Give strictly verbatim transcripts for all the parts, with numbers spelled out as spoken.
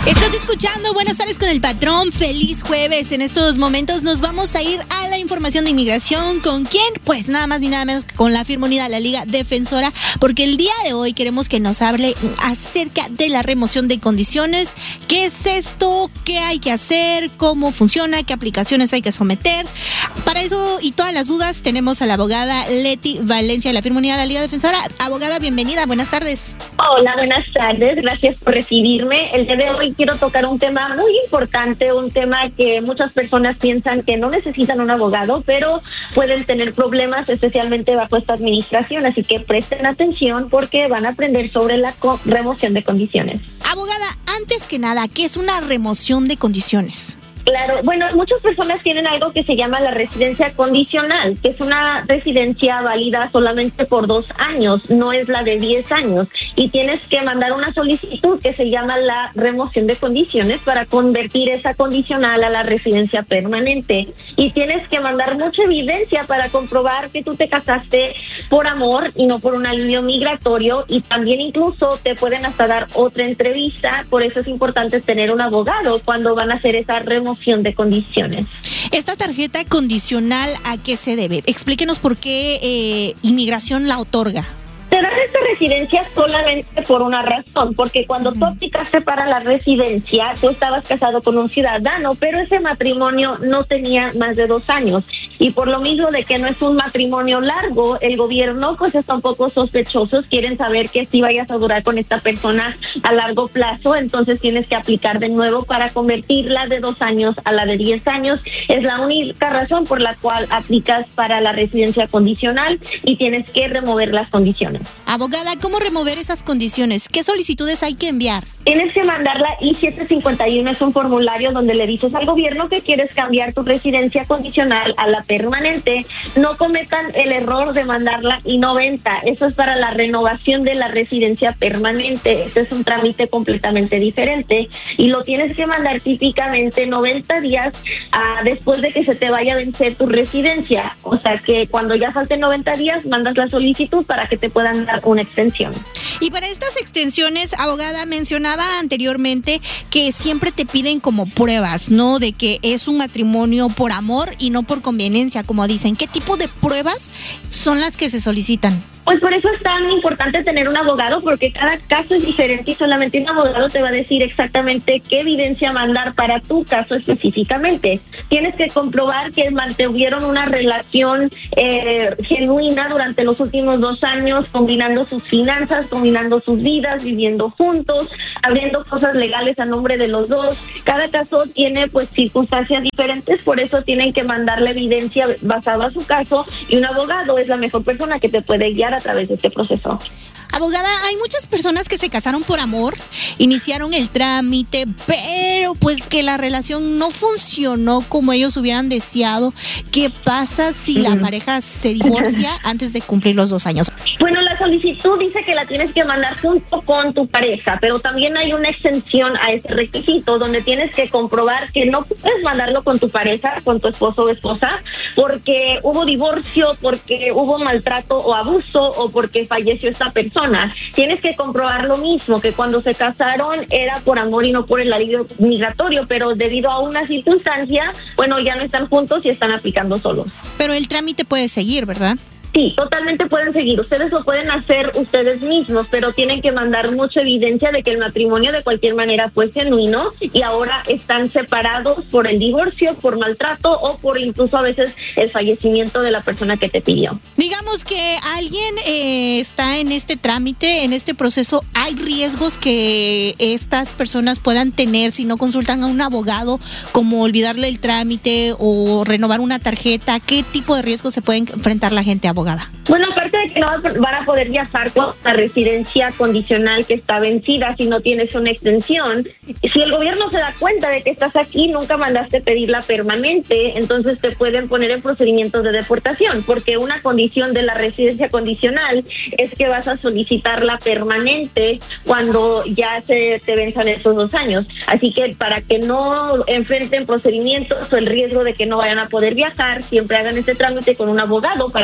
Estás escuchando Buenas tardes con el patrón. Feliz jueves. En estos momentos nos vamos a ir a la información de inmigración. ¿Con quién? Pues nada más ni nada menos que con la firma unida, la Liga Defensora, porque el día de hoy queremos que nos hable acerca de la remoción de condiciones. ¿Qué es esto? ¿Qué hay que hacer? ¿Cómo funciona? ¿Qué aplicaciones hay que someter? Para eso y todas las dudas tenemos a la abogada Leti Valencia de la firma unida de la Liga Defensora. Abogada, bienvenida. Buenas tardes. Hola, buenas tardes. Gracias por recibirme. El día de hoy quiero tocar un tema muy importante, un tema que muchas personas piensan que no necesitan un abogado, pero pueden tener problemas, especialmente bajo esta administración. Así que presten atención porque van a aprender sobre la co- remoción de condiciones. Abogada, antes que nada, ¿qué es una remoción de condiciones? Claro, bueno, muchas personas tienen algo que se llama la residencia condicional, que es una residencia válida solamente por dos años, no es la de diez años, y tienes que mandar una solicitud que se llama la remoción de condiciones para convertir esa condicional a la residencia permanente, y tienes que mandar mucha evidencia para comprobar que tú te casaste por amor y no por un alivio migratorio, y también incluso te pueden hasta dar otra entrevista. Por eso es importante tener un abogado cuando van a hacer esa remoción de condiciones. ¿Esta tarjeta condicional a qué se debe? Explíquenos por qué eh, inmigración la otorga. Te dan esta residencia solamente por una razón, porque cuando tú aplicaste para la residencia, tú estabas casado con un ciudadano, pero ese matrimonio no tenía más de dos años. Y por lo mismo de que no es un matrimonio largo, el gobierno pues está un poco sospechosos, quieren saber que si vayas a durar con esta persona a largo plazo, entonces tienes que aplicar de nuevo para convertirla de dos años a la de diez años. Es la única razón por la cual aplicas para la residencia condicional y tienes que remover las condiciones. Abogada, ¿cómo remover esas condiciones? ¿Qué solicitudes hay que enviar? Tienes que mandar la I siete cincuenta y uno, es un formulario donde le dices al gobierno que quieres cambiar tu residencia condicional a la permanente. No cometan el error de mandar la I noventa, eso es para la renovación de la residencia permanente. Este es un trámite completamente diferente y lo tienes que mandar típicamente noventa días uh, después de que se te vaya a vencer tu residencia. O sea que cuando ya falten noventa días, mandas la solicitud para que te puedan dar una extensión. Y para estas extensiones, abogada, mencionaba anteriormente que siempre te piden como pruebas, ¿no? De que es un matrimonio por amor y no por conveniencia, como dicen. ¿Qué tipo de pruebas son las que se solicitan? Pues por eso es tan importante tener un abogado, porque cada caso es diferente y solamente un abogado te va a decir exactamente qué evidencia mandar para tu caso específicamente. Tienes que comprobar que mantuvieron una relación eh, genuina durante los últimos dos años, combinando sus finanzas, combinando sus vidas, viviendo juntos, abriendo cosas legales a nombre de los dos. Cada caso tiene pues circunstancias diferentes, por eso tienen que mandar la evidencia basada en su caso, y un abogado es la mejor persona que te puede guiar a través de este proceso. Abogada, hay muchas personas que se casaron por amor, iniciaron el trámite, pero pues que la relación no funcionó como ellos hubieran deseado. ¿Qué pasa si la pareja se divorcia antes de cumplir los dos años? Bueno, la solicitud dice que la tienes que mandar junto con tu pareja, pero también hay una exención a ese requisito donde tienes que comprobar que no puedes mandarlo con tu pareja, con tu esposo o esposa, porque hubo divorcio, porque hubo maltrato o abuso o porque falleció esta persona. Tienes que comprobar lo mismo, que cuando se casaron era por amor y no por el alivio migratorio, pero debido a una circunstancia, bueno, ya no están juntos y están aplicando solos. Pero el trámite puede seguir, ¿verdad? Sí, totalmente pueden seguir. Ustedes lo pueden hacer ustedes mismos, pero tienen que mandar mucha evidencia de que el matrimonio de cualquier manera fue genuino y ahora están separados por el divorcio, por maltrato o por incluso a veces el fallecimiento de la persona que te pidió. Digamos que alguien eh, está en este trámite, en este proceso. ¿Hay riesgos que estas personas puedan tener si no consultan a un abogado, como olvidarle el trámite o renovar una tarjeta? ¿Qué tipo de riesgos se puede enfrentar la gente, abogada? Bueno, aparte de que no van a poder viajar con la residencia condicional que está vencida si no tienes una extensión, si el gobierno se da cuenta de que estás aquí, nunca mandaste pedir la permanente, entonces te pueden poner en procedimientos de deportación, porque una condición de la residencia condicional es que vas a solicitar la permanente cuando ya se te venzan esos dos años. Así que para que no enfrenten procedimientos o el riesgo de que no vayan a poder viajar, siempre hagan este trámite con un abogado para que se pueda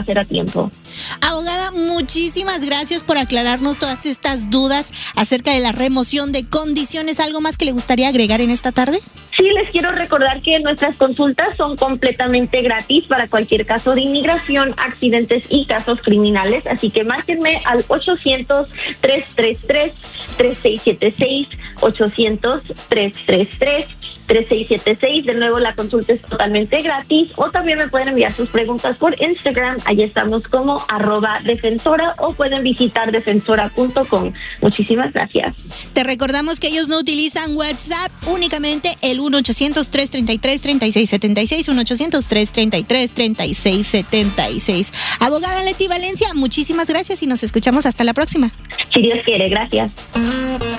a ser a tiempo. Abogada, muchísimas gracias por aclararnos todas estas dudas acerca de la remoción de condiciones. ¿Algo más que le gustaría agregar en esta tarde? Sí, les quiero recordar que nuestras consultas son completamente gratis para cualquier caso de inmigración, accidentes y casos criminales, así que márquenme al ochocientos, tres tres tres, tres seis siete seis, ochocientos, tres tres tres, tres seis siete seis. De nuevo, la consulta es totalmente gratis, o también me pueden enviar sus preguntas por Instagram, allí estamos como arroba defensora, o pueden visitar defensora punto com. Muchísimas gracias. Te recordamos que ellos no utilizan WhatsApp, únicamente el uno ochocientos, tres tres tres, tres seis siete seis, uno ochocientos, tres tres tres, tres seis siete seis. Abogada Leti Valencia, muchísimas gracias y nos escuchamos hasta la próxima. Si Dios quiere, gracias.